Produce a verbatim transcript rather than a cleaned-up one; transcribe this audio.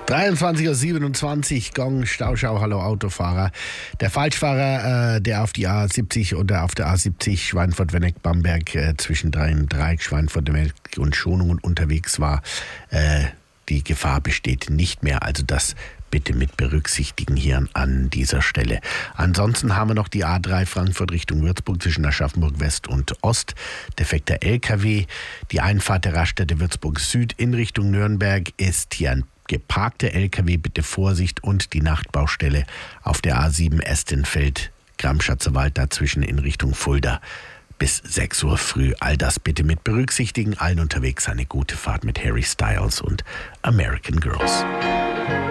dreiundzwanzig Uhr siebenundzwanzig, Gong, Stauschau, hallo Autofahrer. Der Falschfahrer, äh, der auf die A siebzig oder auf der A siebzig Schweinfurt-Wenneck-Bamberg äh, zwischen Dreien, Dreieck, Schweinfurt-Wenneck und Schonungen unterwegs war, äh, die Gefahr besteht nicht mehr. Also das bitte mit berücksichtigen hier an dieser Stelle. Ansonsten haben wir noch die A drei Frankfurt Richtung Würzburg zwischen Aschaffenburg West und Ost. Defekter L K W. Die Einfahrt der Raststätte Würzburg Süd in Richtung Nürnberg ist hier ein geparkter L K W. Bitte Vorsicht. Und die Nachtbaustelle auf der A sieben Estenfeld Gramschatzer dazwischen in Richtung Fulda bis sechs Uhr früh. All das bitte mit berücksichtigen. Allen unterwegs eine gute Fahrt mit Harry Styles und American Girls.